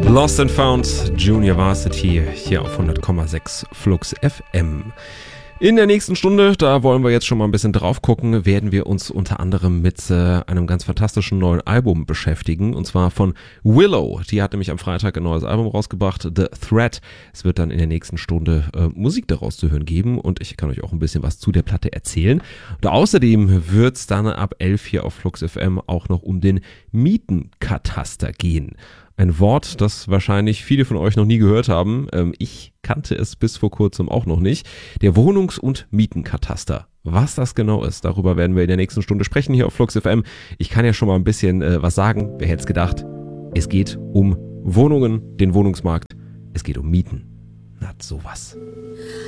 Lost and Found, Junior Varsity, hier auf 100,6 Flux FM. In der nächsten Stunde, da wollen wir jetzt schon mal ein bisschen drauf gucken, werden wir uns unter anderem mit einem ganz fantastischen neuen Album beschäftigen, und zwar von Willow. Die hat nämlich am Freitag ein neues Album rausgebracht, The Threat. Es wird dann in der nächsten Stunde Musik daraus zu hören geben, und ich kann euch auch ein bisschen was zu der Platte erzählen. Und außerdem wird es dann ab 11 hier auf Flux FM auch noch um den Mietenkataster gehen. Ein Wort, das wahrscheinlich viele von euch noch nie gehört haben. Ich kannte es bis vor kurzem auch noch nicht. Der Wohnungs- und Mietenkataster. Was das genau ist, darüber werden wir in der nächsten Stunde sprechen hier auf Flux FM. Ich kann ja schon mal ein bisschen was sagen. Wer hätte es gedacht? Es geht um Wohnungen, den Wohnungsmarkt. Es geht um Mieten. Na, sowas.